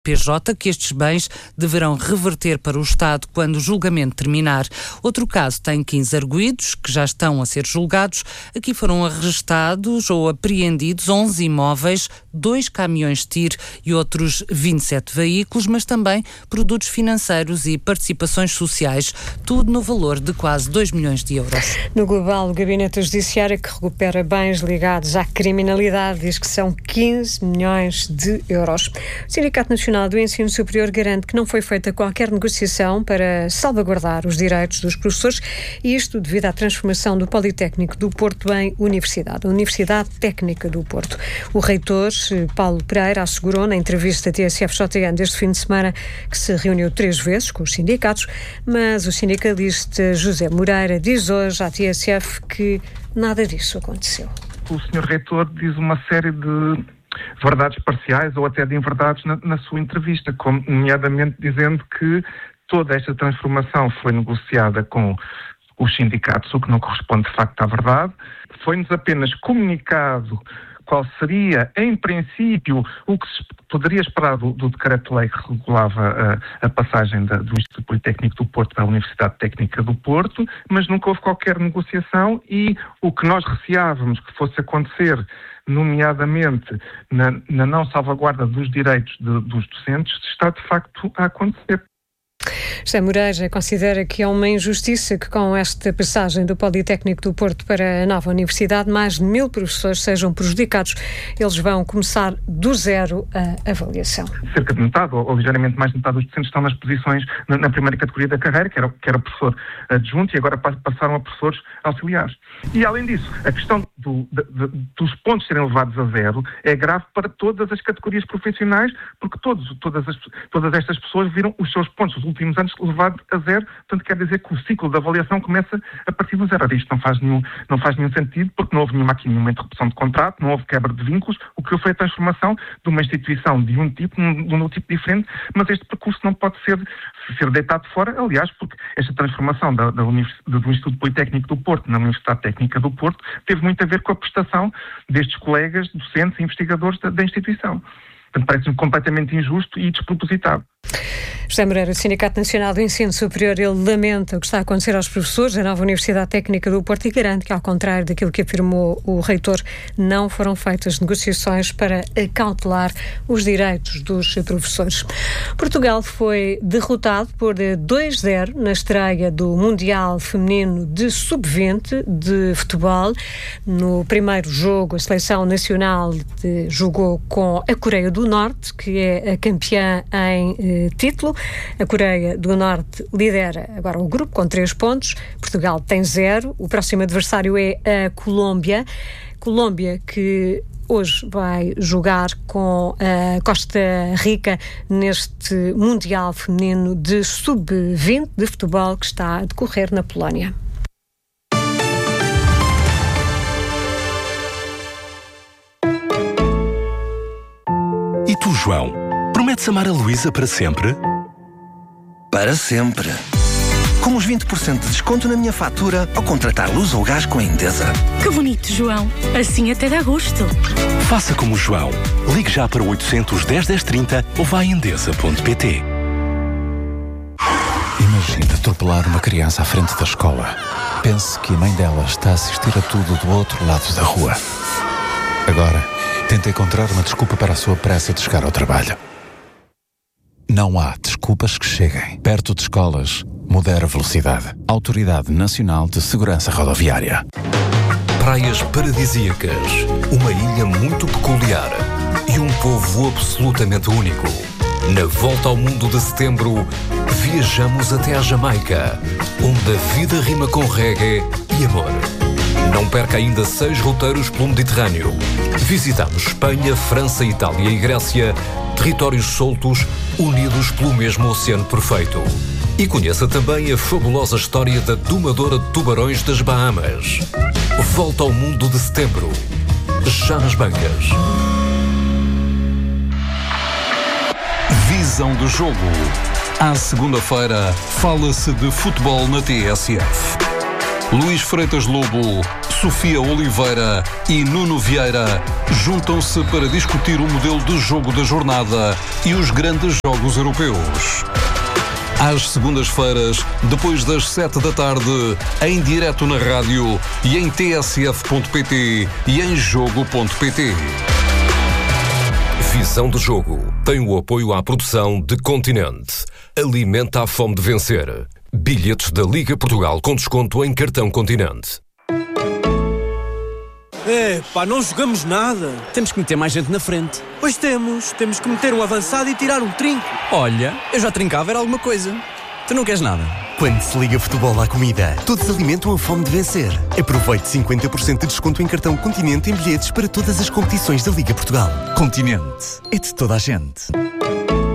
PJ que estes bens deverão reverter para o Estado quando o julgamento terminar. Outro caso tem 15 arguidos que já estão a ser julgados. Aqui foram arrestados ou apreendidos 11 imóveis, 2 caminhões de tir e outros 27 veículos, mas também produtos financeiros e participações sociais, tudo no valor de quase 2 milhões de euros. No global, o Gabinete Judiciário, que recupera bens ligados à criminalidade, diz que são 15 milhões de euros. O Sindicato Nacional do Ensino Superior garante que não foi feita qualquer negociação para salvaguardar os direitos dos professores, e isto devido à transformação do Politécnico do Porto em Universidade, a Universidade Técnica do Porto. O reitor, Paulo Pereira, assegurou na entrevista à TSF-JN deste fim de semana que se reuniu 3 vezes com os sindicatos, mas o sindicalista José Moreira diz hoje à TSF que nada disso aconteceu. O Sr. Reitor diz uma série de verdades parciais ou até de inverdades na sua entrevista, como nomeadamente dizendo que toda esta transformação foi negociada com os sindicatos, o que não corresponde de facto à verdade. Foi-nos apenas comunicado qual seria, em princípio, o que se poderia esperar do decreto-lei que regulava a passagem do Instituto Politécnico do Porto para a Universidade Técnica do Porto, mas nunca houve qualquer negociação, e o que nós receávamos que fosse acontecer, nomeadamente na não salvaguarda dos direitos dos docentes, está de facto a acontecer. José Moreira considera que é uma injustiça que com esta passagem do Politécnico do Porto para a nova universidade mais de 1000 professores sejam prejudicados. Eles vão começar do zero a avaliação. Cerca de metade, ou ligeiramente mais de metade dos docentes estão nas posições na primeira categoria da carreira, que era professor adjunto, e agora passaram a professores auxiliares. E além disso, a questão dos pontos serem levados a zero é grave para todas as categorias profissionais, porque todas estas pessoas viram os seus pontos dos últimos anos levados a zero, portanto quer dizer que o ciclo de avaliação começa a partir do zero. Isto não faz nenhum sentido, porque não houve nenhuma interrupção de contrato, não houve quebra de vínculos, o que foi a transformação de uma instituição de um tipo num tipo diferente, mas este percurso não pode ser deitado fora, aliás, porque esta transformação do Instituto Politécnico do Porto na Universidade Técnica do Porto teve muito a ver com a prestação destes colegas, docentes e investigadores da instituição. Portanto, parece-me completamente injusto e despropositado. José Moreira, do Sindicato Nacional do Ensino Superior, ele lamenta o que está a acontecer aos professores da nova Universidade Técnica do Porto e garante que, ao contrário daquilo que afirmou o reitor, não foram feitas negociações para acautelar os direitos dos professores. Portugal foi derrotado por 2-0 na estreia do Mundial Feminino de Sub-20 de futebol. No primeiro jogo, a seleção nacional jogou com a Coreia do Norte, que é a campeã em título. A Coreia do Norte lidera agora o grupo com 3 pontos. Portugal tem 0. O próximo adversário é a Colômbia. Colômbia que hoje vai jogar com a Costa Rica neste Mundial Feminino de Sub-20 de futebol que está a decorrer na Polónia. E tu, João? Prometes amar a Luísa para sempre? Para sempre. Com os 20% de desconto na minha fatura ao contratar luz ou gás com a Endesa. Que bonito, João. Assim até dá gosto. Faça como o João. Ligue já para o 810 1030 ou vá a endesa.pt. Imagina atropelar uma criança à frente da escola. Pense que a mãe dela está a assistir a tudo do outro lado da rua. Agora, tenta encontrar uma desculpa para a sua pressa de chegar ao trabalho. Não há desculpas que cheguem. Perto de escolas, modera a velocidade. Autoridade Nacional de Segurança Rodoviária. Praias paradisíacas, uma ilha muito peculiar e um povo absolutamente único. Na volta ao mundo de setembro, viajamos até à Jamaica, onde a vida rima com reggae e amor. Não perca ainda 6 roteiros pelo Mediterrâneo. Visitamos Espanha, França, Itália e Grécia, territórios soltos, unidos pelo mesmo oceano perfeito. E conheça também a fabulosa história da domadora de tubarões das Bahamas. Volta ao mundo de setembro, já nas bancas. Visão do jogo. À segunda-feira, fala-se de futebol na TSF. Luís Freitas Lobo, Sofia Oliveira e Nuno Vieira juntam-se para discutir o modelo de jogo da jornada e os grandes jogos europeus. Às segundas-feiras, depois das 7 da tarde, em direto na rádio e em tsf.pt e em jogo.pt. Visão de Jogo tem o apoio à produção de Continente. Alimenta a fome de vencer. Bilhetes da Liga Portugal com desconto em cartão Continente. Não jogamos nada. Temos que meter mais gente na frente. Pois temos que meter um avançado e tirar um trinco. Olha, eu já trincava, era alguma coisa. Tu não queres nada? Quando se liga futebol à comida, todos alimentam a fome de vencer. Aproveite 50% de desconto em cartão Continente em bilhetes para todas as competições da Liga Portugal. Continente. É de toda a gente.